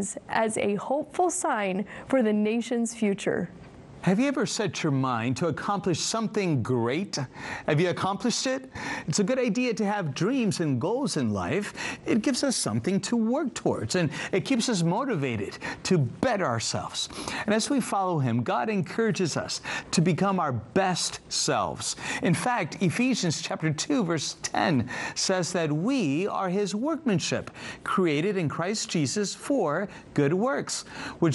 dreams as a hopeful sign for the nation's future. Have you ever set your mind to accomplish something great? Have you accomplished it? It's a good idea to have dreams and goals in life. It gives us something to work towards, and it keeps us motivated to better ourselves. And as we follow Him, God encourages us to become our best selves. In fact, Ephesians chapter 2, verse 10 says that we are His workmanship, created in Christ Jesus for good works, which